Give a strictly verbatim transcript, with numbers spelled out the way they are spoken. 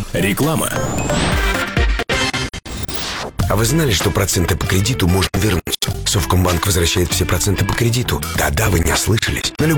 Реклама. А вы знали, что проценты по кредиту можно вернуть? Совкомбанк возвращает все проценты по кредиту. Да-да, вы не ослышались. На